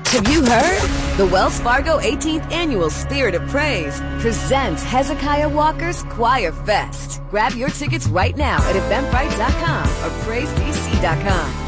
Have you heard? The Wells Fargo 18th Annual Spirit of Praise presents Hezekiah Walker's Choir Fest. Grab your tickets right now at eventbrite.com or praisedc.com.